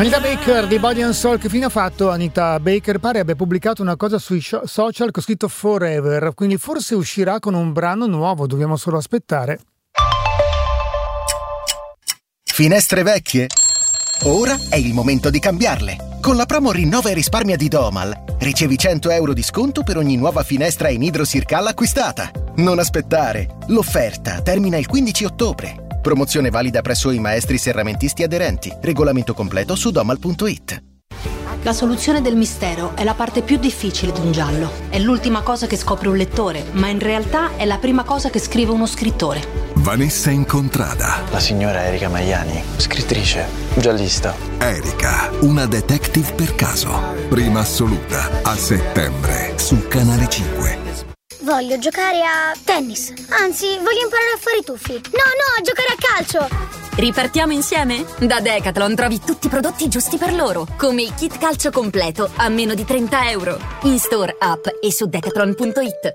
Anita Baker di Body and Soul. Che fine ha fatto Anita Baker? Pare abbia pubblicato una cosa sui social con scritto Forever, quindi forse uscirà con un brano nuovo, dobbiamo solo aspettare. Finestre vecchie? Ora è il momento di cambiarle. Con la promo Rinnova e risparmia di Domal ricevi 100 euro di sconto per ogni nuova finestra in idrosircal acquistata. Non aspettare, l'offerta termina il 15 ottobre. Promozione valida presso i maestri serramentisti aderenti. Regolamento completo su domal.it. La soluzione del mistero è la parte più difficile di un giallo. È l'ultima cosa che scopre un lettore, ma in realtà è la prima cosa che scrive uno scrittore. Vanessa Incontrada. La signora Erika Maiani, scrittrice, giallista. Erika, una detective per caso. Prima assoluta, a settembre, su Canale 5. Voglio giocare a tennis. Anzi, voglio imparare a fare i tuffi. No, a giocare a calcio. Ripartiamo insieme? Da Decathlon trovi tutti i prodotti giusti per loro, come il kit calcio completo a meno di 30 euro. In store, app e su decathlon.it.